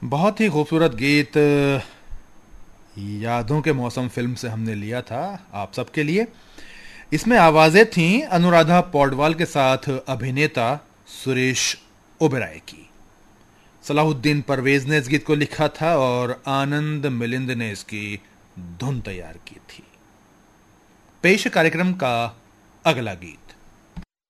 बहुत ही खूबसूरत गीत यादों के मौसम फिल्म से हमने लिया था आप सबके लिए। इसमें आवाजें थीं अनुराधा पौडवाल के साथ अभिनेता सुरेश ओबेरॉय की। सलाहुद्दीन परवेज ने इस गीत को लिखा था और आनंद मिलिंद ने इसकी धुन तैयार की थी। पेश कार्यक्रम का अगला गीत।